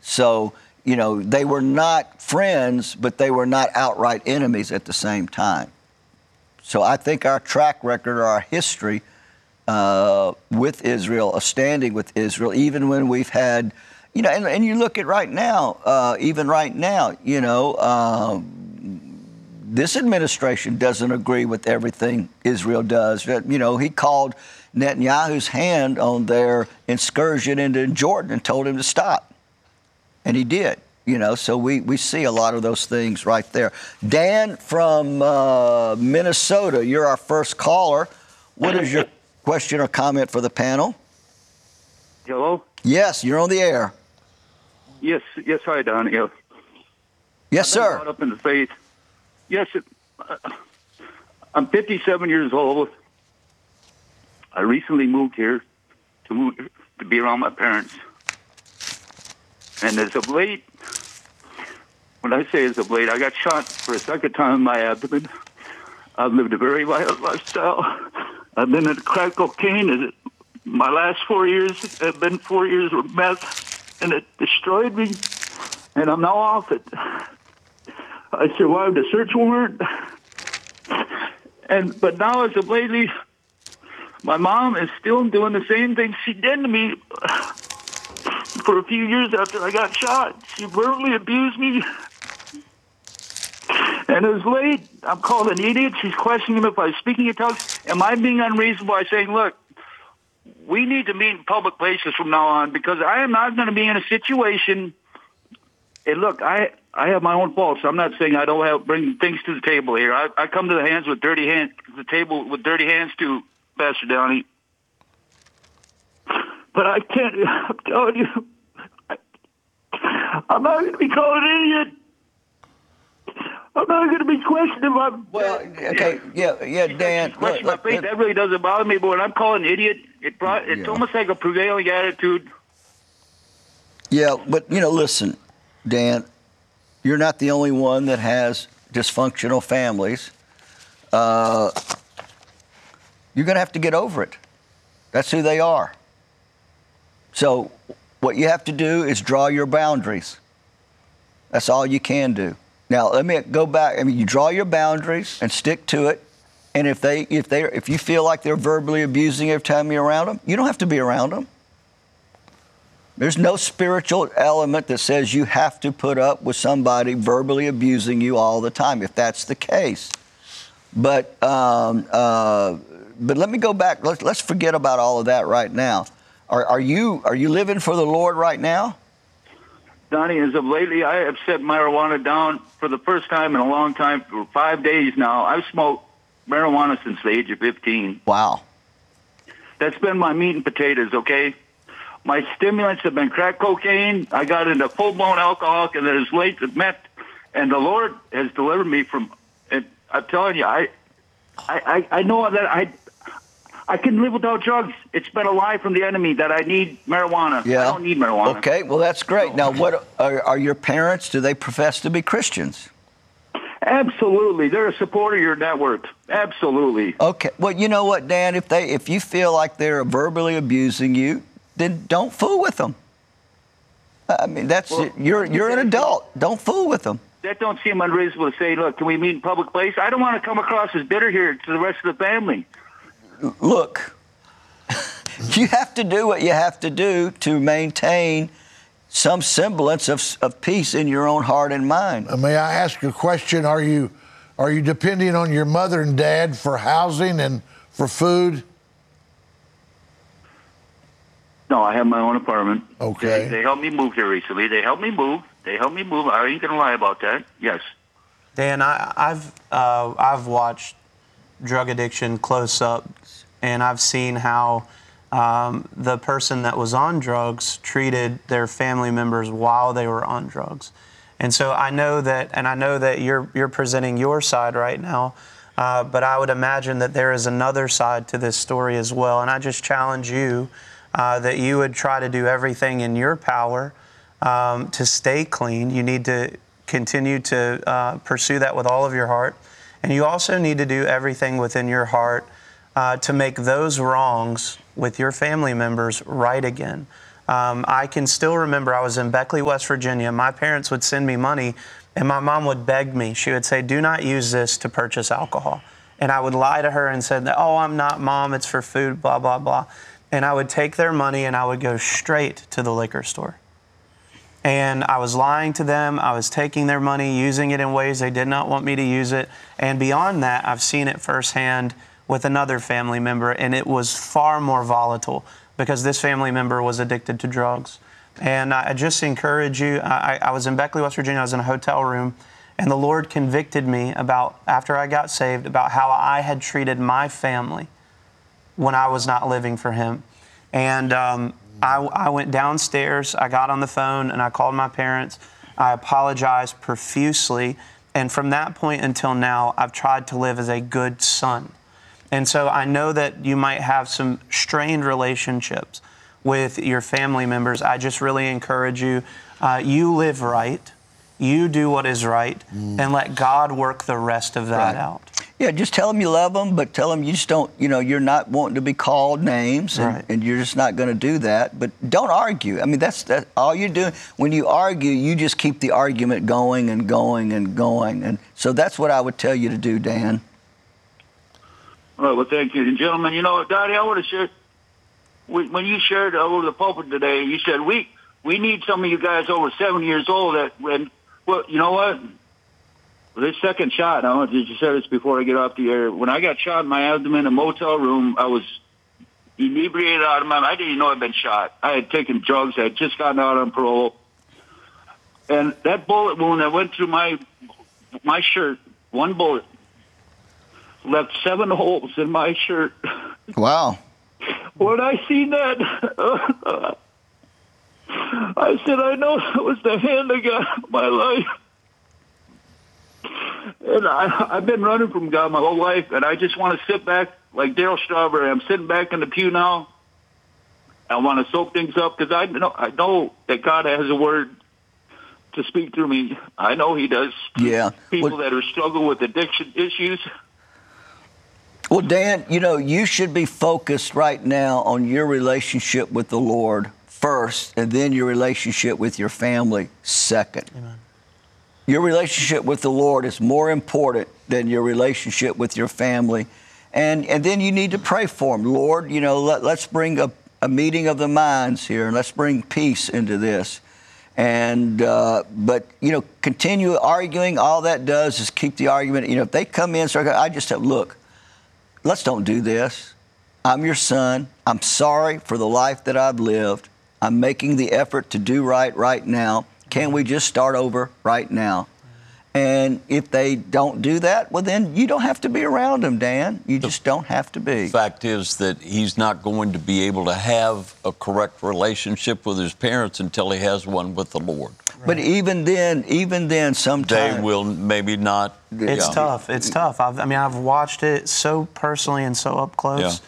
So, they were not friends, but they were not outright enemies at the same time. So I think our track record or our history with Israel, a standing with Israel, even when we've had, and you look at right now, even right now, this administration doesn't agree with everything Israel does. He called Netanyahu's hand on their excursion into Jordan and told him to stop. And he did, so we see a lot of those things right there. Dan from Minnesota, you're our first caller. What is your question or comment for the panel? Hello? Yes, you're on the air. Yes, hi, Donnie. Yes, sir. Brought up in the faith. Yes, I'm 57 years old. I recently moved here to be around my parents. And as of late, when I say as of late, I got shot for a second time in my abdomen. I've lived a very violent lifestyle. I've been into crack cocaine. My last 4 years have been 4 years with meth, and it destroyed me. And I'm now off it. I survived a search warrant. But now, as of lately, my mom is still doing the same thing she did to me for a few years after I got shot. She verbally abused me. And as late, I'm called an idiot. She's questioning if I'm speaking in tongues. Am I being unreasonable by saying, look, we need to meet in public places from now on because I am not going to be in a situation. And look, I have my own faults. I'm not saying I don't bring things to the table here. I come to the table with dirty hands too, Pastor Downey. But I can't, I'm telling you, I'm not going to be called an idiot. I'm not going to be questioned about. Well, okay, yeah, Dan. Question my faith, that really doesn't bother me, but when I'm called an idiot, it's almost like a prevailing attitude. Yeah, but, listen, Dan, you're not the only one that has dysfunctional families. You're going to have to get over it. That's who they are. So what you have to do is draw your boundaries. That's all you can do. Now, let me go back. You draw your boundaries and stick to it. And if you feel like they're verbally abusing every time you're around them, you don't have to be around them. There's no spiritual element that says you have to put up with somebody verbally abusing you all the time, if that's the case. But let me go back. Let's forget about all of that right now. Are you living for the Lord right now? Donnie, as of lately, I have set marijuana down for the first time in a long time for 5 days now. I've smoked marijuana since the age of 15. Wow. That's been my meat and potatoes, okay? My stimulants have been crack cocaine. I got into full-blown alcoholic, and then as late as meth. And the Lord has delivered me from, and I'm telling you, I know that I can live without drugs. It's been a lie from the enemy that I need marijuana. Yeah. I don't need marijuana. Okay, well, that's great. Now, what are your parents? Do they profess to be Christians? Absolutely. They're a supporter of your network. Absolutely. Okay. Well, you know what, Dan? If you feel like they're verbally abusing you, then don't fool with them. You're an adult. Don't fool with them. That don't seem unreasonable to say, look, can we meet in public place? I don't want to come across as bitter here to the rest of the family. Look, you have to do what you have to do to maintain some semblance of peace in your own heart and mind. May I ask a question? Are you depending on your mother and dad for housing and for food? No, I have my own apartment. Okay. They helped me move here recently. They helped me move. I ain't gonna lie about that. Yes. Dan, I've watched drug addiction close up, and I've seen how the person that was on drugs treated their family members while they were on drugs. And so I know that you're presenting your side right now, but I would imagine that there is another side to this story as well. And I just challenge you that you would try to do everything in your power to stay clean. You need to continue to pursue that with all of your heart. And you also need to do everything within your heart to make those wrongs with your family members right again. I can still remember I was in Beckley, West Virginia. My parents would send me money, and my mom would beg me. She would say, do not use this to purchase alcohol. And I would lie to her and say, oh, I'm not, Mom, it's for food, blah, blah, blah. And I would take their money and I would go straight to the liquor store. And I was lying to them. I was taking their money, using it in ways they did not want me to use it. And beyond that, I've seen it firsthand with another family member, and it was far more volatile because this family member was addicted to drugs. And I just encourage you, I was in Beckley, West Virginia. I was in a hotel room, and the Lord convicted me about, after I got saved, about how I had treated my family when I was not living for Him. And I went downstairs, I got on the phone, and I called my parents. I apologized profusely. And from that point until now, I've tried to live as a good son. And so I know that you might have some strained relationships with your family members. I just really encourage you, you live right, you do what is right, and let God work the rest of that out. Yeah, just tell them you love them, but tell them you just don't, you're not wanting to be called names, and you're just not going to do that. But don't argue. I mean, that's all you're doing. When you argue, you just keep the argument going and going and going. And so that's what I would tell you to do, Dan. All right, well, thank you. And gentlemen, Dottie, I want to share, when you shared over the pulpit today, you said, we need some of you guys over 7 years old well, you know what? This second shot, I want you said this before I get off the air. When I got shot in my abdomen in a motel room, I was inebriated out of my mind. I didn't even know I'd been shot. I had taken drugs. I had just gotten out on parole. And that bullet wound that went through my shirt, one bullet, left 7 holes in my shirt. Wow. When I seen that, I said, I know that was the hand of God in my life. And I've been running from God my whole life, and I just want to sit back like Darryl Strawberry. I'm sitting back in the pew now. I want to soak things up because I know that God has a word to speak through me. I know He does. Yeah. People that are struggling with addiction issues. Well, Dan, you should be focused right now on your relationship with the Lord first, and then your relationship with your family second. Amen. Your relationship with the Lord is more important than your relationship with your family. And then you need to pray for them. Lord, let's bring a meeting of the minds here, and let's bring peace into this. And but continue arguing. All that does is keep the argument. If they come in, I just have, look, let's don't do this. I'm your son. I'm sorry for the life that I've lived. I'm making the effort to do right now. Can we just start over right now? And if they don't do that, well, then you don't have to be around them, Dan. You just don't have to be. The fact is that he's not going to be able to have a correct relationship with his parents until he has one with the Lord. Right. But even then, sometimes they will maybe not. It's tough. It's tough. I've watched it so personally and so up close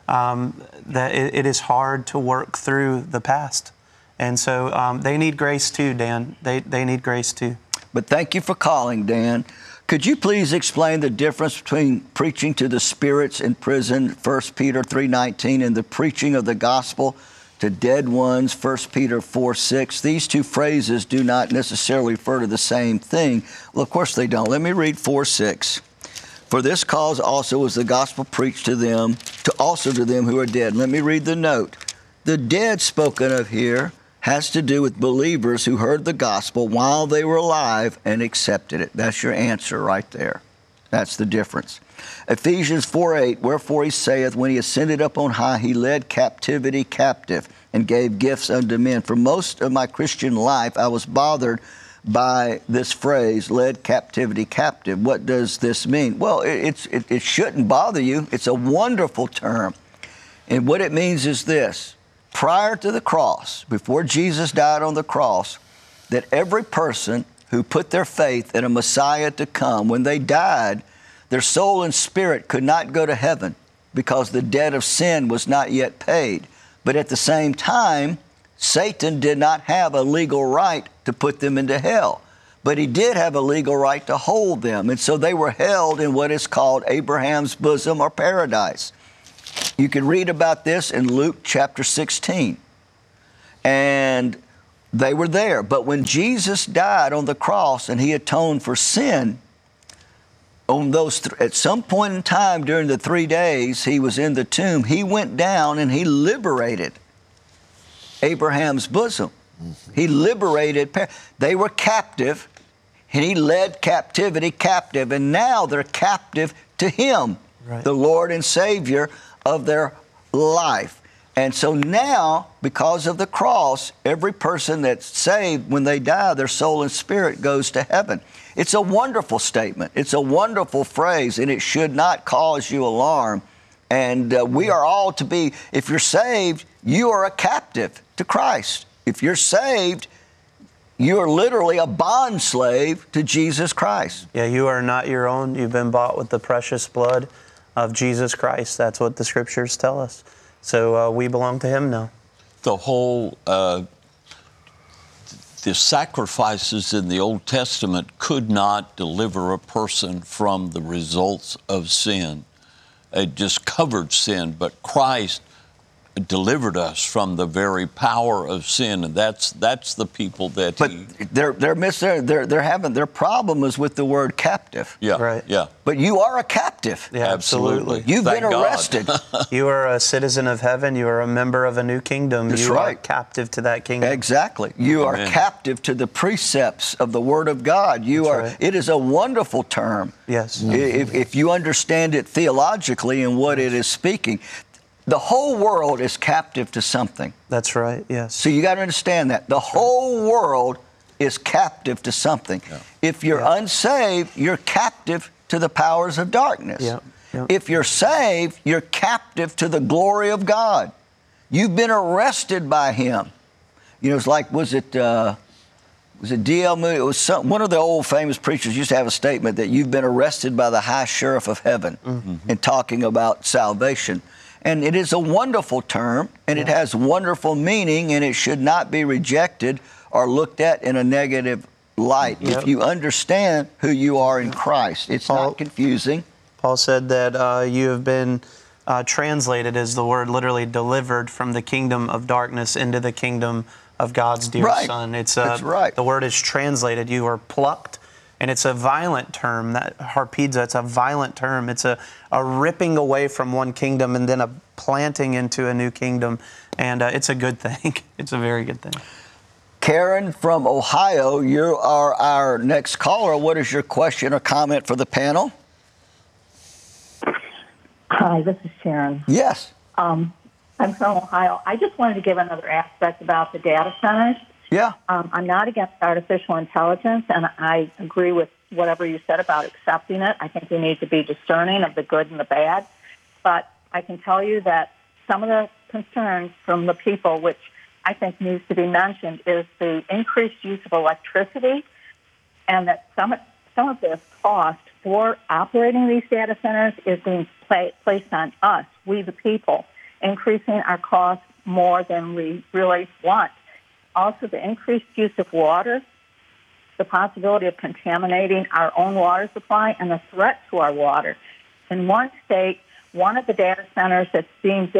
that it is hard to work through the past. And so they need grace too, Dan. They need grace too. But thank you for calling, Dan. Could you please explain the difference between preaching to the spirits in prison, 1 Peter 3:19, and the preaching of the gospel to dead ones, 1 Peter 4:6? These two phrases do not necessarily refer to the same thing. Well, of course they don't. Let me read 4:6. For this cause also was the gospel preached to them, also to them who are dead. Let me read the note. The dead spoken of here has to do with believers who heard the gospel while they were alive and accepted it. That's your answer right there. That's the difference. Ephesians 4:8, wherefore he saith, when he ascended up on high, he led captivity captive and gave gifts unto men. For most of my Christian life, I was bothered by this phrase, led captivity captive. What does this mean? Well, it shouldn't bother you. It's a wonderful term. And what it means is this. Prior to the cross, before Jesus died on the cross, that every person who put their faith in a Messiah to come, when they died, their soul and spirit could not go to heaven because the debt of sin was not yet paid. But at the same time, Satan did not have a legal right to put them into hell, but he did have a legal right to hold them. And so they were held in what is called Abraham's bosom or paradise. You can read about this in Luke chapter 16. and they were there. But when Jesus died on the cross and he atoned for sin, on those at some point in time during the 3 days he was in the tomb, he went down and he liberated Abraham's bosom. He liberated, they were captive, and he led captivity captive, and now they're captive to him, Right. the Lord and Savior of their life. And so now, because of the cross, every person that's saved, when they die, their soul and spirit goes to heaven. It's a wonderful statement. It's a wonderful phrase, and it should not cause you alarm. And we are all to be, if you're saved, you are a captive to Christ. If you're saved, you are literally a bond slave to Jesus Christ. Yeah, you are not your own. You've been bought with the precious blood of Jesus Christ. That's what the scriptures tell us. So we belong to him now. The whole, the sacrifices in the Old Testament could not deliver a person from the results of sin. It just covered sin, but Christ delivered us from the very power of sin, and that's the people that But he. they're having their problem is with the word captive. Yeah, Right. yeah, But you are a captive. Yeah, absolutely. You've Thank been God. arrested. You are a citizen of heaven. You are a member of a new kingdom. That's you are right. captive to that kingdom. Exactly. You are Amen. captive to the precepts of the Word of God. You That's are. right. It is a wonderful term. Yes. If you understand it theologically and what it is speaking, the whole world is captive to something. That's right. Yes. So you got to understand that the whole world is captive to something. Yeah. If you're unsaved, you're captive to the powers of darkness. Yeah. Yeah. If you're saved, you're captive to the glory of God. You've been arrested by Him. You know, it's like, was it D.L. Moody? It was one of the old famous preachers used to have a statement that you've been arrested by the high sheriff of heaven in talking about salvation. And it is a wonderful term, and it has wonderful meaning, and it should not be rejected or looked at in a negative light if you understand who you are in Christ. It's not confusing. Paul said that you have been translated, as the word literally, delivered from the kingdom of darkness into the kingdom of God's dear Right. Son. It's That's right. The word is translated. You are plucked, and it's a violent term. That harpazo, it's a violent term. It's a ripping away from one kingdom and then a planting into a new kingdom, and it's a good thing. It's a very good thing. Karen from Ohio, you are our next caller. What is your question or comment for the panel? Hi, this is Sharon. Yes. I'm from Ohio. I just wanted to give another aspect about the data centers. Yeah. I'm not against artificial intelligence, and I agree with whatever you said about accepting it. I think we need to be discerning of the good and the bad. But I can tell you that some of the concerns from the people, which I think needs to be mentioned, is the increased use of electricity, and that some of this cost for operating these data centers is being placed on us, we the people, increasing our costs more than we really want. Also, the increased use of water, the possibility of contaminating our own water supply, and the threat to our water. In one state, one of the data centers that's being built